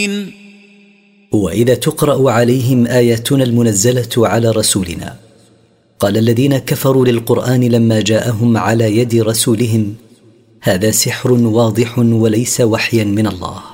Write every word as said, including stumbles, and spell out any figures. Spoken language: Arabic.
وإذا تقرأ عليهم آياتنا المنزلة على رسولنا قال الذين كفروا للقرآن لما جاءهم على يد رسولهم هذا سحر واضح وليس وحيا من الله.